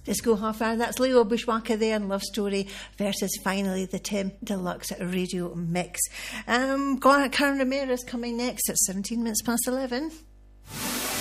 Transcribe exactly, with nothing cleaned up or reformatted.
Disco Half Hour, that's Leo Bushwalker there and Love Story versus finally the Tim Deluxe Radio Mix. Um, Karen Ramirez coming next at seventeen minutes past eleven.